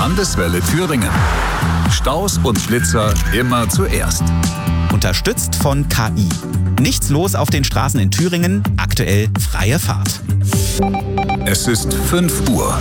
Landeswelle Thüringen. Staus und Blitzer immer zuerst. Unterstützt von KI. Nichts los auf den Straßen in Thüringen, aktuell freie Fahrt. Es ist 5 Uhr.